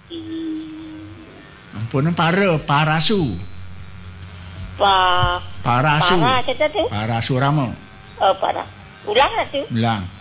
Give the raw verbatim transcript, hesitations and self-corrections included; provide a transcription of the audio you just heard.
Ampun para parasu. Pa Parasu. para kita tu. Parasurama. Oh para. Ulang lah tu. Ulang.